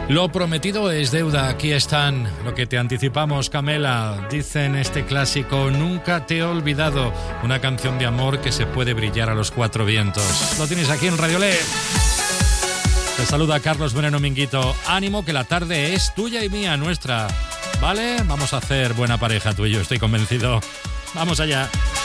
Lo prometido es deuda, aquí están, lo que te anticipamos, Camela. Dicen este clásico, nunca te he olvidado, una canción de amor que se puede brillar a los cuatro vientos. Lo tienes aquí en Radio Le. Te saluda Carlos Moreno Minguito. Ánimo, que la tarde es tuya y mía, nuestra. ¿Vale? Vamos a hacer buena pareja tú y yo, estoy convencido. Vamos allá.